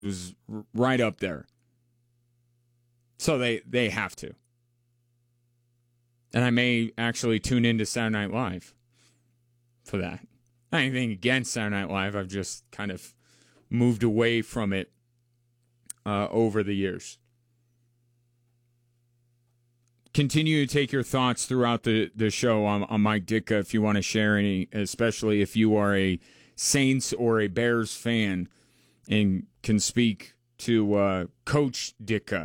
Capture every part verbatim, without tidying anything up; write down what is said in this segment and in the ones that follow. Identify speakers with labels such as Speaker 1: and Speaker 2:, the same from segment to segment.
Speaker 1: was right up there. So they, they have to. And I may actually tune into Saturday Night Live for that. Not anything against Saturday Night Live. I've just kind of moved away from it uh, over the years. Continue to take your thoughts throughout the, the show on, on Mike Ditka if you want to share any, especially if you are a Saints or a Bears fan and can speak to uh, Coach Ditka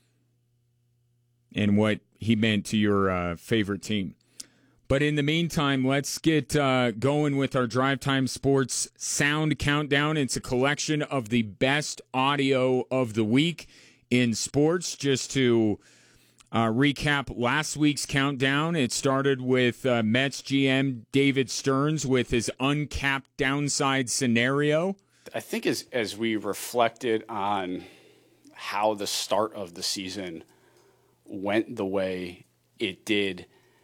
Speaker 1: and what he meant to your uh, favorite team. But in the meantime, let's get uh, going with our Drive Time Sports Sound Countdown. It's a collection of the best audio of the week in sports. Just to uh, recap last week's countdown, it started with uh, Mets G M David Stearns with his uncapped downside scenario.
Speaker 2: I think as as we reflected on how the start of the season went the way it did,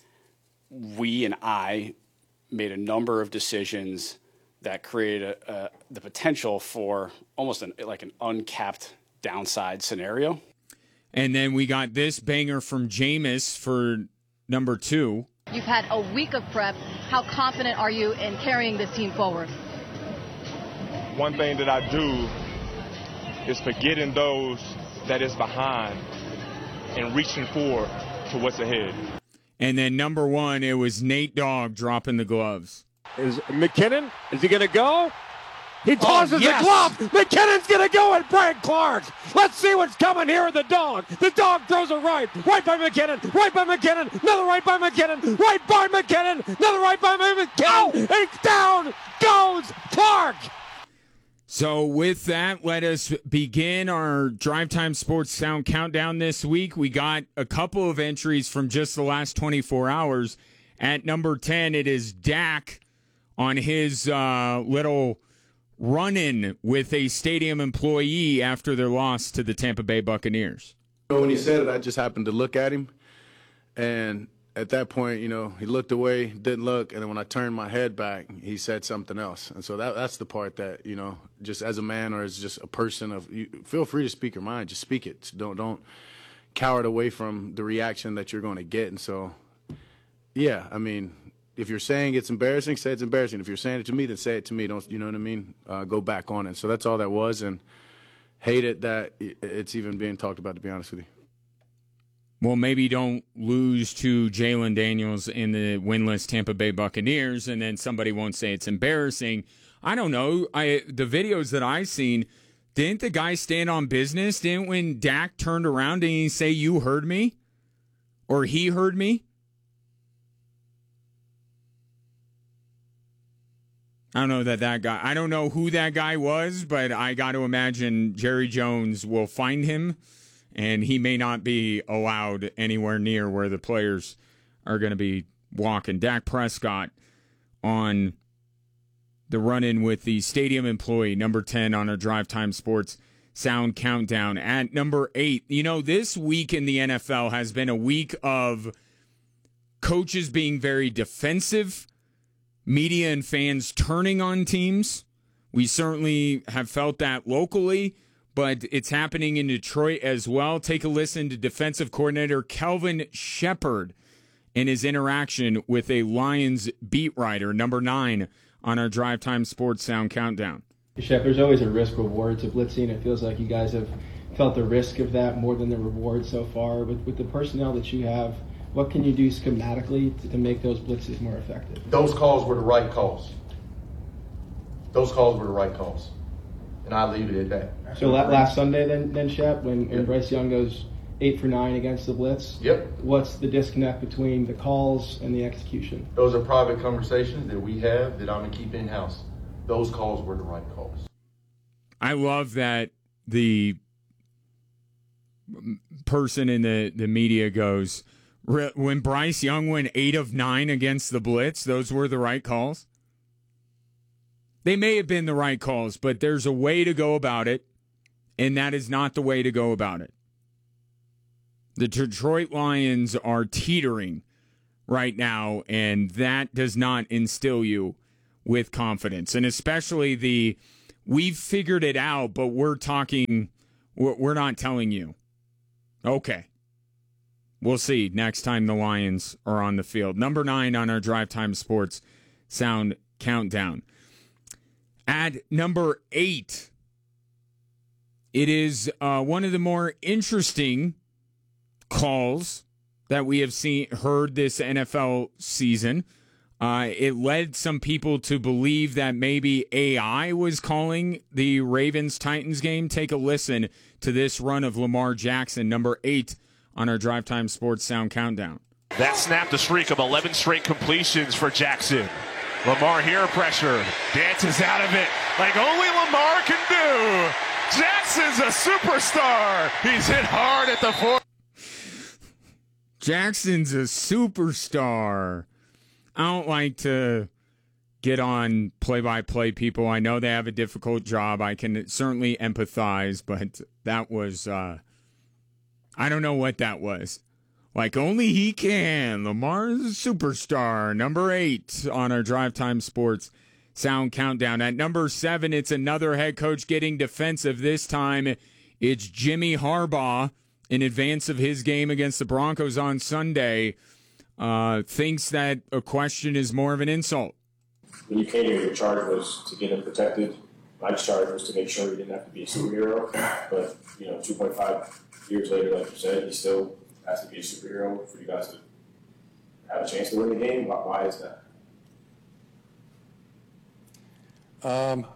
Speaker 2: we and I made a number of decisions that created a, a, the potential for almost an, like an uncapped downside scenario.
Speaker 1: And then we got this banger from Jameis for number two.
Speaker 3: You've had a week of prep. How confident are you in carrying this team forward?
Speaker 4: One thing that I do is forgetting those that is behind and reaching forward to what's ahead.
Speaker 1: And then number one, it was Nate Dogg dropping the gloves.
Speaker 5: Is McKinnon, is he going to go? He tosses
Speaker 1: oh, yes.
Speaker 5: the glove. McKinnon's going to go at Brad Clark. Let's see what's coming here with the dog. The dog throws it right. Right by McKinnon. Right by McKinnon. Another right by McKinnon. Right by McKinnon. Another right by McKinnon. And down goes Clark.
Speaker 1: So with that, let us begin our Drive Time Sports Sound Countdown this week. We got a couple of entries from just the last twenty-four hours. At number ten, it is Dak on his uh, little run-in with a stadium employee after their loss to the Tampa Bay Buccaneers.
Speaker 6: When he said it, I just happened to look at him, and at that point, you know, he looked away, didn't look, and then when I turned my head back, he said something else. And so that, that's the part that, you know, just as a man or as just a person, of you, feel free to speak your mind. Just speak it. Don't don't cower it away from the reaction that you're going to get. And so, yeah, I mean, if you're saying it's embarrassing, say it's embarrassing. If you're saying it to me, then say it to me. Don't, you know what I mean? Uh, go back on it. So that's all that was, and hate it that it's even being talked about, to be honest with you.
Speaker 1: Well, maybe don't lose to Jalen Daniels in the winless Tampa Bay Buccaneers, and then somebody won't say it's embarrassing. I don't know. I the videos that I've seen, didn't the guy stand on business? Didn't when Dak turned around, didn't he say, "You heard me," or "He heard me"? I don't know that that guy. I don't know who that guy was, but I got to imagine Jerry Jones will find him, and he may not be allowed anywhere near where the players are going to be walking. Dak Prescott on the run-in with the stadium employee, number ten on our Drive Time Sports Sound Countdown. At number eight, you know, this week in the N F L has been a week of coaches being very defensive, media and fans turning on teams. We certainly have felt that locally, but it's happening in Detroit as well. Take a listen to defensive coordinator Kelvin Shepard in his interaction with a Lions beat writer, number nine on our Drive Time Sports Sound Countdown.
Speaker 7: Shep, there's always a risk reward to blitzing. It feels like you guys have felt the risk of that more than the reward so far. With, with the personnel that you have, what can you do schematically to, to make those blitzes more effective?
Speaker 8: Those calls were the right calls. Those calls were the right calls. And I leave it at that.
Speaker 7: So last Sunday then, then Shep, when, when Bryce Young goes eight for nine against the blitz,
Speaker 8: yep.
Speaker 7: What's the disconnect between the calls and the execution?
Speaker 8: Those are private conversations that we have that I'm going to keep in-house. Those calls were the right calls.
Speaker 1: I love that the person in the, the media goes, when Bryce Young went eight of nine against the blitz, those were the right calls. They may have been the right calls, but there's a way to go about it, and that is not the way to go about it. The Detroit Lions are teetering right now, and that does not instill you with confidence. And especially the we've figured it out, but we're talking, we're not telling you. Okay. We'll see next time the Lions are on the field. Number nine on our Drive Time Sports Sound Countdown. At number eight, it is uh, one of the more interesting calls that we have seen heard this N F L season. Uh, it led some people to believe that maybe A I was calling the Ravens-Titans game. Take a listen to this run of Lamar Jackson, number eight on our Drive Time Sports Sound Countdown.
Speaker 9: That snapped a streak of eleven straight completions for Jackson. Lamar here pressure, dances out of it like only Lamar can do. Jackson's a superstar. He's hit hard at the four.
Speaker 1: Jackson's a superstar. I don't like to get on play-by-play people. I know they have a difficult job. I can certainly empathize, but that was, uh, I don't know what that was. Like, only he can. Lamar's a superstar. Number eight on our Drive Time Sports Sound Countdown. At number seven, it's another head coach getting defensive. This time, it's Jimmy Harbaugh in advance of his game against the Broncos on Sunday. Uh, thinks that a question is more of an insult.
Speaker 10: When you came here, your charge was to get him protected. My charge was to make sure he didn't have to be a superhero. But, you know, two point five years later, like you said, he still has to be a superhero for you guys to have a chance to win the game. Why, why is that?
Speaker 11: Um,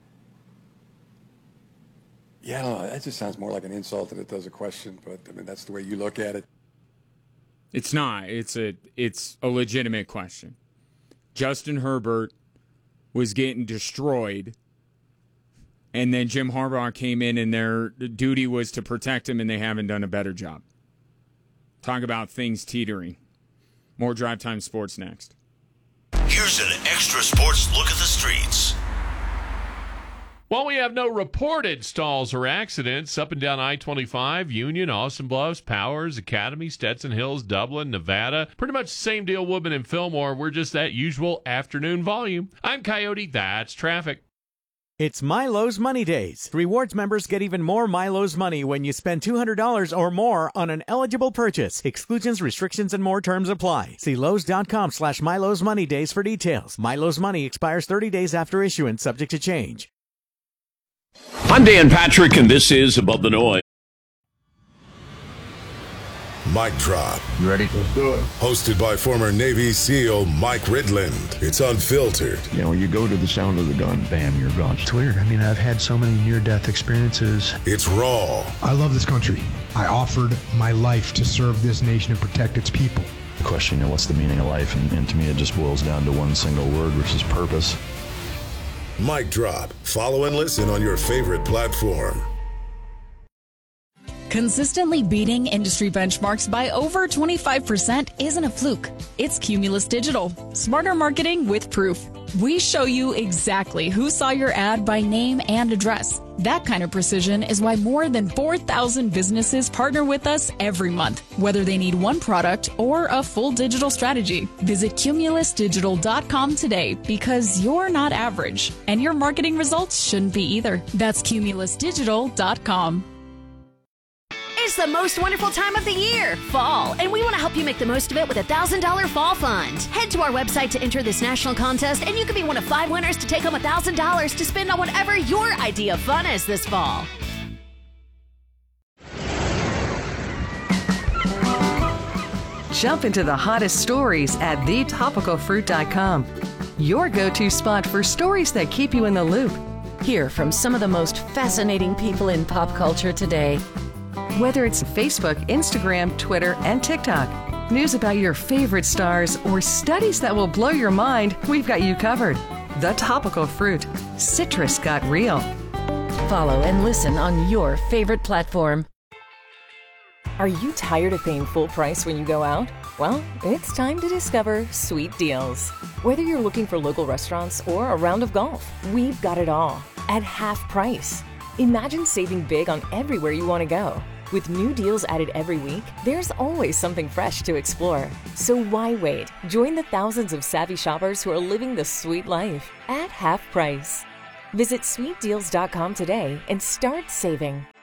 Speaker 11: yeah, I don't know. That just sounds more like an insult than it does a question. But, I mean, that's the way you look at it.
Speaker 1: It's not. It's a it's a legitimate question. Justin Herbert was getting destroyed, and then Jim Harbaugh came in, and their duty was to protect him, and they haven't done a better job. Talk about things teetering. More Drive Time Sports next.
Speaker 12: Here's an extra sports look at the streets.
Speaker 13: While we have no reported stalls or accidents up and down I twenty-five, Union, Austin Bluffs, Powers, Academy, Stetson Hills, Dublin, Nevada, pretty much the same deal, Woodman and Fillmore. We're just that usual afternoon volume. I'm Coyote. That's traffic.
Speaker 14: It's Milo's Money Days. Rewards members get even more Milo's money when you spend two hundred dollars or more on an eligible purchase. Exclusions, restrictions, and more terms apply. See Lowe's.com slash Milo's Money Days for details. Milo's Money expires thirty days after issuance, subject to change.
Speaker 15: I'm Dan Patrick, and this is Above the Noise.
Speaker 16: Mic Drop.
Speaker 17: You ready? Let's do it.
Speaker 16: Hosted by former Navy SEAL Mike Ridland. It's unfiltered.
Speaker 17: You know, you go to the sound of the gun, bam, you're gone. It's weird. I mean, I've had so many near-death experiences.
Speaker 16: It's raw.
Speaker 18: I love this country. I offered my life to serve this nation and protect its people.
Speaker 17: The question, you know, what's the meaning of life? And, and to me, it just boils down to one single word, which is purpose.
Speaker 16: Mic Drop. Follow and listen on your favorite platform.
Speaker 19: Consistently beating industry benchmarks by over twenty-five percent isn't a fluke. It's Cumulus Digital. Smarter marketing with proof. We show you exactly who saw your ad by name and address. That kind of precision is why more than four thousand businesses partner with us every month, whether they need one product or a full digital strategy. Visit Cumulus Digital dot com today because you're not average, and your marketing results shouldn't be either. That's Cumulus Digital dot com.
Speaker 20: It's the most wonderful time of the year, fall, and we want to help you make the most of it with a one thousand dollars Fall Fund. Head to our website to enter this national contest, and you can be one of five winners to take home one thousand dollars to spend on whatever your idea of fun is this fall.
Speaker 21: Jump into the hottest stories at the topical fruit dot com. Your go-to spot for stories that keep you in the loop.
Speaker 22: Hear from some of the most fascinating people in pop culture today.
Speaker 21: Whether it's Facebook, Instagram, Twitter, and TikTok, news about your favorite stars, or studies that will blow your mind, we've got you covered. The Topical Fruit. Citrus got real.
Speaker 22: Follow and listen on your favorite platform. Are you tired of paying full price when you go out? Well, it's time to discover Sweet Deals. Whether you're looking for local restaurants or a round of golf, we've got it all at half price. Imagine saving big on everywhere you want to go. With new deals added every week, there's always something fresh to explore. So why wait? Join the thousands of savvy shoppers who are living the sweet life at half price. Visit sweet deals dot com today and start saving.